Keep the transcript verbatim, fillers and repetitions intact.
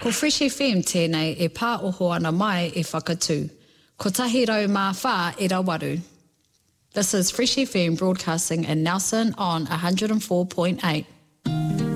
Ko Fresh F M tēnei e pā oho ana mai e whakatū. Ko tahi rau mā whā e rawaru. This is Fresh F M broadcasting in Nelson on one oh four point eight.